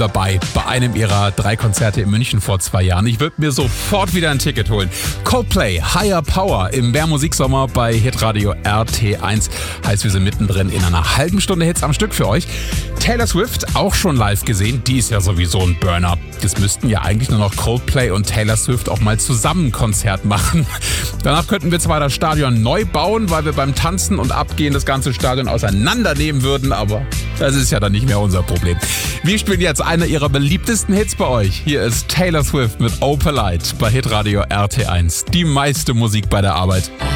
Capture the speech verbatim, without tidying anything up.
dabei bei einem ihrer drei Konzerte in München vor zwei Jahren. Ich würde mir sofort wieder ein Ticket holen. Coldplay, Higher Power im Mehr Musiksommer bei Hitradio R T eins. Heißt, wir sind mittendrin in einer halben Stunde Hits am Stück für euch. Taylor Swift auch schon live gesehen. Die ist ja sowieso ein Burner. Das müssten ja eigentlich nur noch Coldplay und Taylor Swift auch mal zusammen ein Konzert machen. Danach könnten wir zwar das Stadion neu bauen, weil wir beim Tanzen und Abgehen das ganze Stadion auseinandernehmen würden, aber das ist ja dann nicht mehr unser Problem. Wir spielen jetzt einer ihrer beliebtesten Hits bei euch. Hier ist Taylor Swift mit Opalite bei Hitradio R T eins. Die meiste Musik bei der Arbeit.